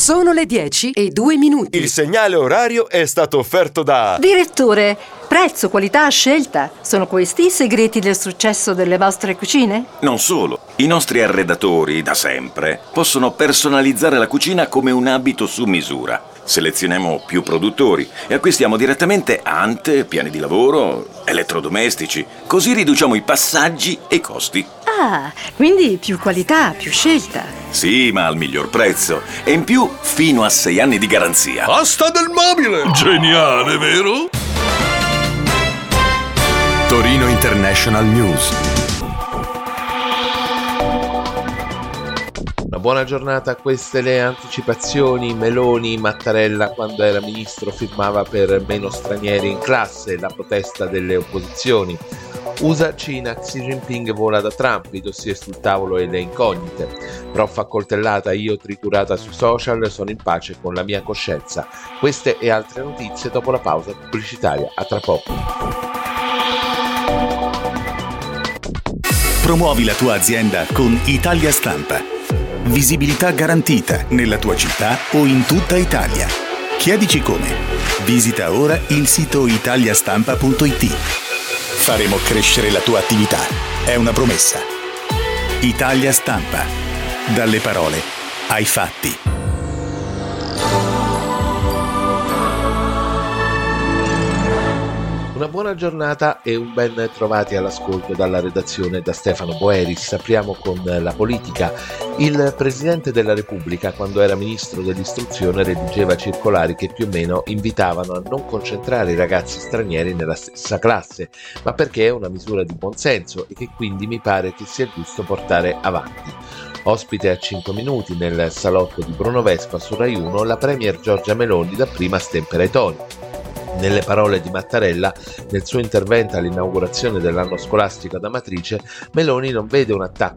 Sono le 10:02. Il segnale orario è stato offerto da... Direttore, prezzo, qualità, scelta. Sono questi i segreti del successo delle vostre cucine? Non solo. I nostri arredatori, da sempre, possono personalizzare la cucina come un abito su misura. Selezioniamo più produttori e acquistiamo direttamente ante, piani di lavoro, elettrodomestici. Così riduciamo i passaggi e i costi. Ah, quindi più qualità, più scelta. Sì, ma al miglior prezzo. E in più, fino a 6 anni di garanzia. Asta del mobile! Geniale, vero? Torino International News. Una buona giornata, queste le anticipazioni. Meloni, Mattarella quando era ministro firmava per meno stranieri in classe, la protesta delle opposizioni. USA-Cina, Xi Jinping vola da Trump, i dossier sul tavolo e le incognite. Prof accoltellata, io triturata sui social, sono in pace con la mia coscienza. Queste e altre notizie dopo la pausa pubblicitaria. A tra poco. Promuovi la tua azienda con Italia Stampa. Visibilità garantita nella tua città o in tutta Italia. Chiedici come. Visita ora il sito italiastampa.it. Faremo crescere la tua attività. È una promessa. Italia Stampa. Dalle parole ai fatti. Una buona giornata e un ben trovati all'ascolto dalla redazione da Stefano Boeris. Apriamo con la politica. Il Presidente della Repubblica, quando era Ministro dell'Istruzione, redigeva circolari che più o meno invitavano a non concentrare i ragazzi stranieri nella stessa classe, ma perché è una misura di buonsenso e che quindi mi pare che sia giusto portare avanti. Ospite a 5 minuti nel salotto di Bruno Vespa su Rai 1, la Premier Giorgia Meloni dapprima stempera i toni. Nelle parole di Mattarella, nel suo intervento all'inaugurazione dell'anno scolastico ad Amatrice, Meloni non vede un attacco